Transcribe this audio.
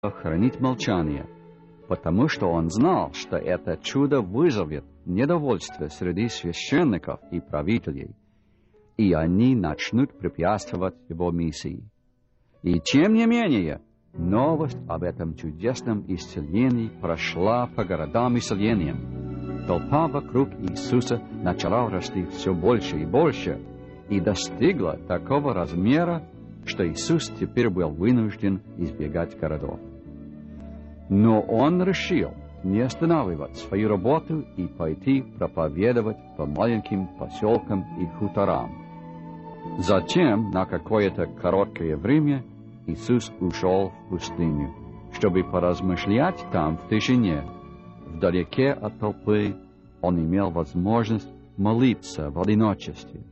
хранить молчание, потому что он знал, что это чудо вызовет недовольство среди священников и правителей, и они начнут препятствовать его миссии. И тем не менее, новость об этом чудесном исцелении прошла по городам и селениям. Толпа вокруг Иисуса начала расти все больше и больше, и достигла такого размера, что Иисус теперь был вынужден избегать городов. Но он решил не останавливать свою работу и пойти проповедовать по маленьким поселкам и хуторам. Затем, на какое-то короткое время, Иисус ушел в пустыню, чтобы поразмышлять там в тишине. Вдалеке от толпы он имел возможность молиться в одиночестве.